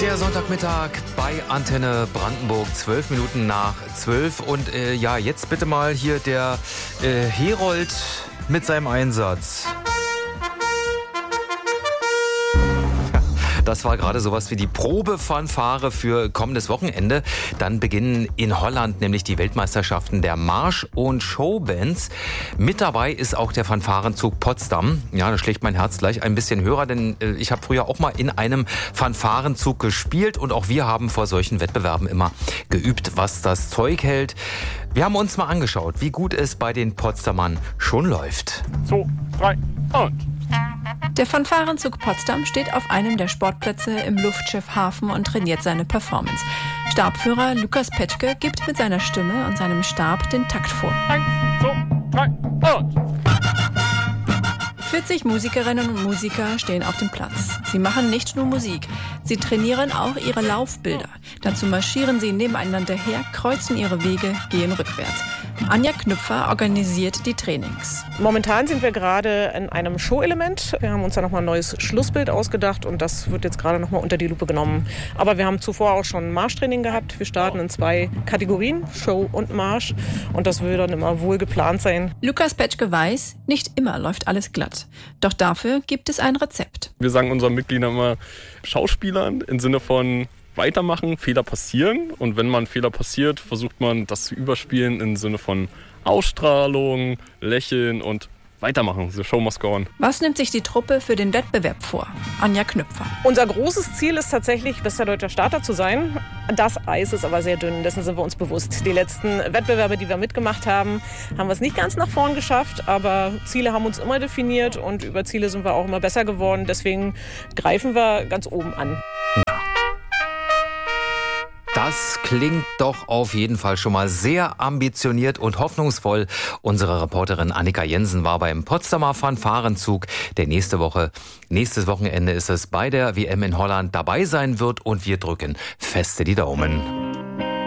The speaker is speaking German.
Der Sonntagmittag bei Antenne Brandenburg, 12 Minuten nach 12. Und jetzt bitte mal hier der Herold mit seinem Einsatz. Das war gerade sowas wie die Probefanfare für kommendes Wochenende. Dann beginnen in Holland nämlich die Weltmeisterschaften der Marsch- und Showbands. Mit dabei ist auch der Fanfarenzug Potsdam. Ja, da schlägt mein Herz gleich ein bisschen höher, denn ich habe früher auch mal in einem Fanfarenzug gespielt und auch wir haben vor solchen Wettbewerben immer geübt, was das Zeug hält. Wir haben uns mal angeschaut, wie gut es bei den Potsdamern schon läuft. 2, 3 und... Der Fanfarenzug Potsdam steht auf einem der Sportplätze im Luftschiff Hafen und trainiert seine Performance. Stabführer Lukas Petschke gibt mit seiner Stimme und seinem Stab den Takt vor. 1, 2, 3 und... 40 Musikerinnen und Musiker stehen auf dem Platz. Sie machen nicht nur Musik, sie trainieren auch ihre Laufbilder. Dazu marschieren sie nebeneinander her, kreuzen ihre Wege, gehen rückwärts. Anja Knüpfer organisiert die Trainings. Momentan sind wir gerade in einem Show-Element. Wir haben uns da nochmal ein neues Schlussbild ausgedacht und das wird jetzt gerade nochmal unter die Lupe genommen. Aber wir haben zuvor auch schon Marschtraining gehabt. Wir starten in 2 Kategorien, Show und Marsch. Und das will dann immer wohl geplant sein. Lukas Petschke weiß, nicht immer läuft alles glatt. Doch dafür gibt es ein Rezept. Wir sagen unseren Mitgliedern immer Schauspielern im Sinne von weitermachen, Fehler passieren. Und wenn mal ein Fehler passiert, versucht man das zu überspielen im Sinne von Ausstrahlung, Lächeln und weitermachen. The show must go on. Was nimmt sich die Truppe für den Wettbewerb vor? Anja Knüpfer. Unser großes Ziel ist tatsächlich, bester deutscher Starter zu sein. Das Eis ist aber sehr dünn, dessen sind wir uns bewusst. Die letzten Wettbewerbe, die wir mitgemacht haben, haben wir es nicht ganz nach vorn geschafft, aber Ziele haben uns immer definiert und über Ziele sind wir auch immer besser geworden. Deswegen greifen wir ganz oben an. Das klingt doch auf jeden Fall schon mal sehr ambitioniert und hoffnungsvoll. Unsere Reporterin Annika Jensen war beim Potsdamer Fanfarenzug, der nächstes Wochenende ist es bei der WM in Holland dabei sein wird und wir drücken feste die Daumen.